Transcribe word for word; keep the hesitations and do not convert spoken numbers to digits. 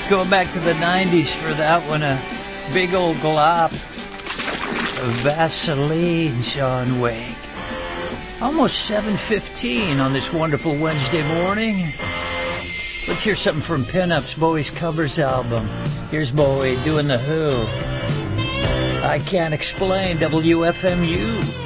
Going back to the nineties for that one, a big old glop of Vaseline, Sean Wake. Almost seven fifteen on this wonderful Wednesday morning. Let's hear something from Pinups, Bowie's covers album. Here's Bowie doing The Who. I Can't Explain, W F M U.